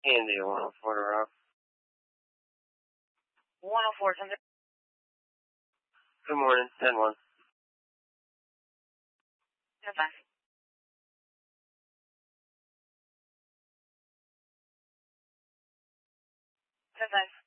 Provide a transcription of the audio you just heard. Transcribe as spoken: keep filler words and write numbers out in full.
Andy, one oh four to Rock. one oh four, something. Good morning, ten one. ten five. ten five.